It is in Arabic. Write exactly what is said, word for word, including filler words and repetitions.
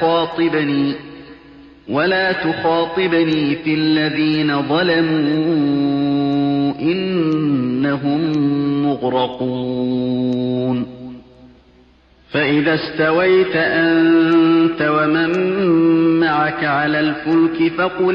تخاطبني ولا تخاطبني في الذين ظلموا إنهم مغرقون فإذا استويت أنت ومن معك على الفلك فقل